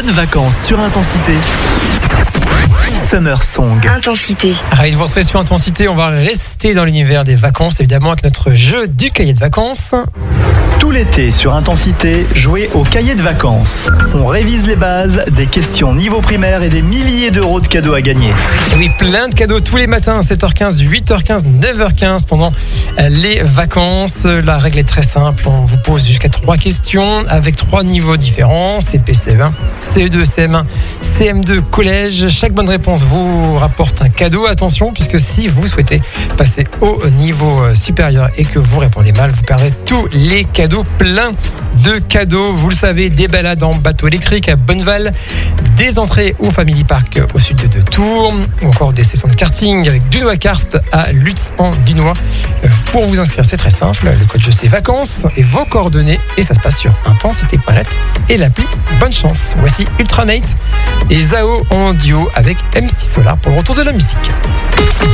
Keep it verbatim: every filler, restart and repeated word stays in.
bonnes vacances sur Intensité. Summer Song. Intensité. Ravi de vous retrouver sur Intensité. On va rester dans l'univers des vacances, évidemment, avec notre jeu du cahier de vacances. Tout l'été sur Intensité, jouez au cahier de vacances. On révise les bases, des questions niveau primaire et des milliers d'euros de cadeaux à gagner. Et oui, plein de cadeaux tous les matins, sept heures quinze, huit heures quinze, neuf heures quinze pendant les vacances. La règle est très simple, on vous pose jusqu'à trois questions avec trois niveaux différents, C P, C E un, C E deux, C M un, C M deux, collège. Chaque bonne réponse vous rapporte un cadeau. Attention, puisque si vous souhaitez passer au niveau supérieur et que vous répondez mal, vous perdrez tous les cadeaux, plein de cadeaux. Vous le savez, des balades en bateau électrique à Bonneval, des entrées au Family Park au sud de Tours, ou encore des sessions de karting avec Dunois Kart à Lutz en Dunois. Pour vous inscrire, c'est très simple. Le code jeu, c'est vacances et vos coordonnées, et ça se passe sur intensité point net et l'appli. Bonne chance. Voici Ultranate et Zao en duo avec M C Solar pour le retour de la musique.